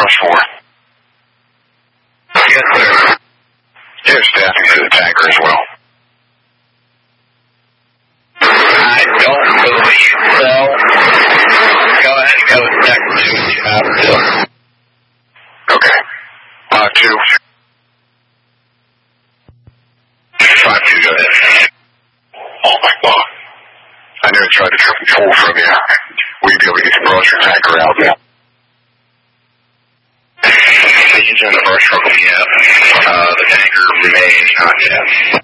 brush for? Yes, sir. You have staffing for the tanker as well? I don't believe so. Go ahead and go with Tech 2 if you have to. Okay. 5-2. 5-2, go ahead. Oh my God. I knew I tried to trip and pull from you. Will you be able to get the brochure tanker out now? The engine in the first truck will be out. The tanker remains not yet.